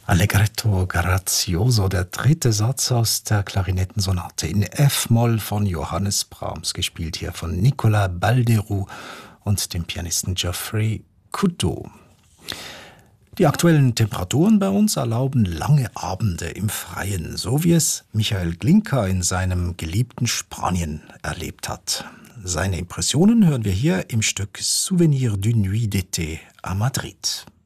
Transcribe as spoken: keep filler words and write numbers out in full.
Allegretto grazioso, der dritte Satz aus der Klarinettensonate in F-Moll von Johannes Brahms, gespielt hier von Nicolas Balderu und dem Pianisten Geoffrey Coudeau. Die aktuellen Temperaturen bei uns erlauben lange Abende im Freien, so wie es Michael Glinka in seinem geliebten Spanien erlebt hat. Seine Impressionen hören wir hier im Stück Souvenir d'une nuit d'été à Madrid.